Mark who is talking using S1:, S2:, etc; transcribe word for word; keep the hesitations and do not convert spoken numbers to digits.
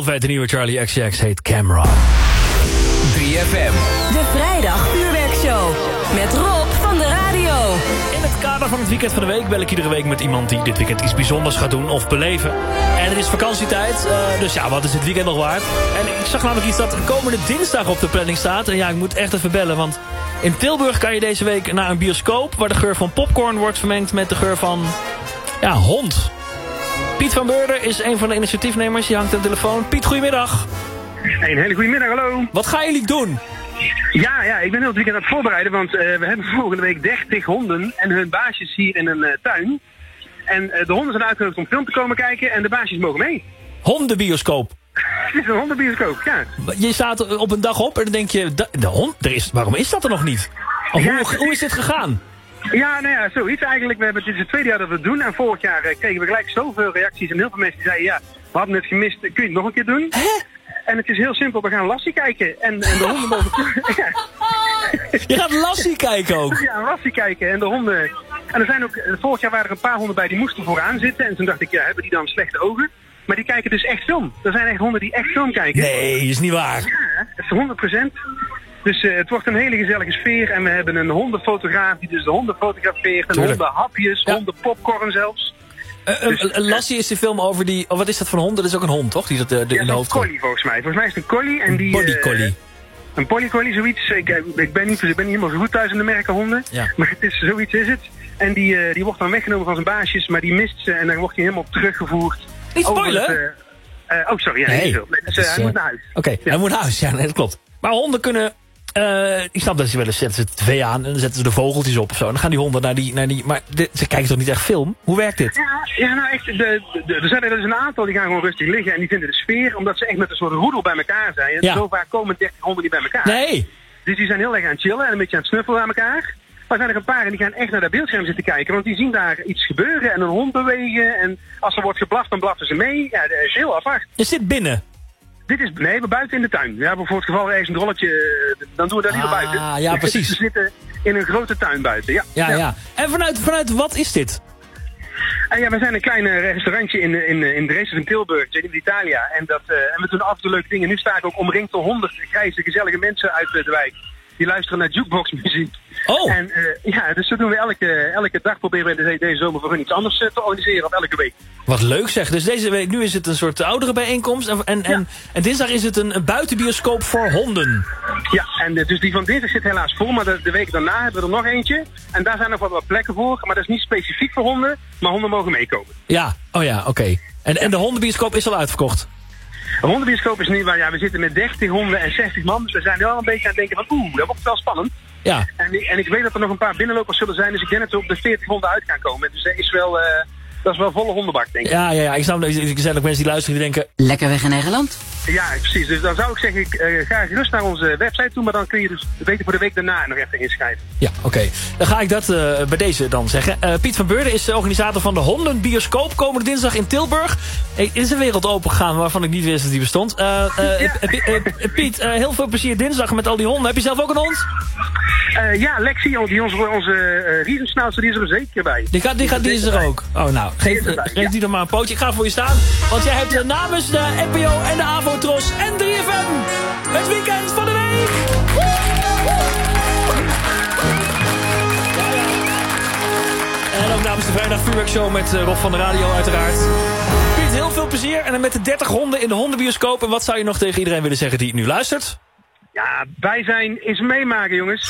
S1: Velvet, de nieuwe Charlie X C X, heet Camera.
S2: drie F M.
S3: De vrijdag vuurwerkshow. Met Rob van de radio.
S1: In het kader van het weekend van de week bel ik iedere week met iemand die dit weekend iets bijzonders gaat doen of beleven. En het is vakantietijd, uh, dus ja, wat is het weekend nog waard? En ik zag namelijk iets dat komende dinsdag op de planning staat. En ja, ik moet echt even bellen, want in Tilburg kan je deze week naar een bioscoop waar de geur van popcorn wordt vermengd met de geur van, ja, hond. Piet van Beurden is een van de initiatiefnemers, die hangt aan de telefoon. Piet, goedemiddag.
S4: Een hele goede middag, hallo.
S1: Wat gaan jullie doen?
S4: Ja, ja, ik ben heel het weekend aan het voorbereiden, want uh, we hebben volgende week dertig honden en hun baasjes hier in een uh, tuin. En uh, de honden zijn uitgenodigd om film te komen kijken en de baasjes mogen mee.
S1: Hondenbioscoop.
S4: Het is een hondenbioscoop, ja.
S1: Je staat op een dag op en dan denk je, de, de hond, er is, waarom is dat er nog niet? Of
S4: Ja,
S1: hoe, hoe is dit gegaan?
S4: Ja, nou ja, zoiets eigenlijk. We hebben, dit is het tweede jaar dat we het doen en vorig jaar uh, kregen we gelijk zoveel reacties en heel veel mensen die zeiden, ja, we hadden het gemist, kun je het nog een keer doen?
S1: Hè?
S4: En het is heel simpel, we gaan Lassie kijken en, en de honden mogen... ja.
S1: Je gaat Lassie kijken ook.
S4: Ja, Lassie kijken en de honden... En er zijn ook, vorig jaar waren er een paar honden bij die moesten vooraan zitten. En toen dacht ik, ja, hebben die dan slechte ogen? Maar die kijken dus echt film. Er zijn echt honden die echt film kijken.
S1: Nee, is niet waar.
S4: Ja, dat is honderd procent. Dus uh, het wordt een hele gezellige sfeer. En we hebben een hondenfotograaf die dus de honden fotografeert. En
S1: Tuurlijk.
S4: hondenhapjes,
S1: Ja.
S4: hondenpopcorn zelfs.
S1: Uh, uh, uh, Lassie is de film over die... Oh, wat is dat voor een hond? Dat is ook een hond, toch? Die dat uh, de,
S4: Ja,
S1: in de
S4: een
S1: hoofd.
S4: collie volgens mij. Volgens mij is het een collie. En die,
S1: Body
S4: uh,
S1: collie.
S4: Een polycollie, zoiets. Ik, ik, ben niet, ik ben niet helemaal zo goed thuis in de merken honden.
S1: Ja.
S4: Maar het is, zoiets is het. En die, uh, die wordt dan weggenomen van zijn baasjes, maar die mist ze en dan wordt hij helemaal teruggevoerd.
S1: Niet
S4: over
S1: spoilen?
S4: het, uh, uh, oh, sorry, ja,
S1: Nee,
S4: niet veel. Dus,
S1: het
S4: uh,
S1: is,
S4: hij
S1: uh,
S4: moet naar huis.
S1: Oké, okay,
S4: Ja.
S1: hij moet naar huis. Ja, nee, dat klopt. Maar honden kunnen... Uh, ik snap dat ze wel eens zetten ze de tv aan en dan zetten ze de vogeltjes op of zo. En dan gaan die honden naar die... Naar die maar dit, ze kijken toch niet echt film? Hoe werkt dit?
S4: Ja, ja, nou echt, de, de, de, er zijn er dus een aantal die gaan gewoon rustig liggen en die vinden de sfeer, omdat ze echt met een soort roedel bij elkaar zijn. En
S1: Ja.
S4: zo vaak komen dertig honden niet bij elkaar.
S1: Nee!
S4: Dus die zijn heel erg aan het chillen en een beetje aan het snuffelen aan elkaar. Maar er zijn er een paar en die gaan echt naar dat beeldscherm zitten kijken, want die zien daar iets gebeuren en een hond bewegen. En als er wordt geblaft, dan blaffen ze mee. Ja, dat is heel apart.
S1: Je zit binnen.
S4: Dit is, nee, we buiten in de tuin. Ja, voor het geval er ergens een rolletje, eh, dan doen we dat liever
S1: Ah,
S4: buiten.
S1: ja, precies.
S4: We zitten in een grote tuin buiten, ja.
S1: Ja, ja. En vanuit, vanuit wat is dit?
S4: En ja, we zijn een klein uh, restaurantje in, in, in Dresden in Tilburg, in Italia. En, dat, uh, en we doen af en toe leuke dingen. Nu sta ik ook omringd door honderd grijze, gezellige mensen uit uh, de wijk. Die luisteren naar jukeboxmuziek.
S1: Oh!
S4: En uh, ja, dus zo doen we elke, elke dag proberen we deze, deze zomer voor hun iets anders uh, te organiseren, of elke week.
S1: Wat leuk zeg. Dus deze week, nu is het een soort oudere bijeenkomst. En, en, en, en dinsdag is het een, een buitenbioscoop voor honden.
S4: Ja, en uh, dus die van dinsdag zit helaas vol, maar de, de week daarna hebben we er nog eentje. En daar zijn nog wat, wat plekken voor, maar dat is niet specifiek voor honden, maar honden mogen meekomen.
S1: Ja, oh ja, oké. Okay. En, en de hondenbioscoop is al uitverkocht?
S4: Een hondenbioscoop is niet waar, ja, we zitten met dertig honden en zestig man, dus we zijn wel een beetje aan het denken van oeh, dat wordt wel spannend.
S1: Ja.
S4: En, en ik weet dat er nog een paar binnenlopers zullen zijn, dus ik denk dat we op de veertig honden uit gaan komen. Dus dat is wel, uh, dat is wel volle hondenbak, denk ik.
S1: Ja, ja, ja. Ik snap, er zijn ook mensen die luisteren die denken...
S3: Lekker weg in Nederland.
S4: Ja, precies. Dus dan zou ik zeggen, ik, uh, ga gerust naar onze website toe, maar dan kun je dus beter voor de week daarna nog even inschrijven.
S1: Ja, oké. Okay. Dan ga ik dat uh, bij deze dan zeggen. Uh, Piet van Beurden is de organisator van de Hondenbioscoop komende dinsdag in Tilburg. Er is een wereld opengegaan waarvan ik niet wist dat die bestond. Uh, uh,
S4: Ja.
S1: uh, uh, uh, Piet, uh, heel veel plezier dinsdag met al die honden. Heb je zelf ook een hond?
S4: Uh, ja, Lexi, die onze, onze uh, riezenschnauzer, die is er zeker bij.
S1: Die, gaat, die, gaat, die is er ook. Oh, nou, geef, uh, geef die dan maar een pootje. Ik ga voor je staan. Want jij hebt uh, namens de N P O en de Avotros en drie F M het weekend van de week. En ook namens de Vrijdag Vuurwerkshow met uh, Rob van de Radio uiteraard. Piet, heel veel plezier. En dan met de dertig honden in de hondenbioscoop. En wat zou je nog tegen iedereen willen zeggen die nu luistert?
S4: Ja, wij zijn is meemaken, jongens.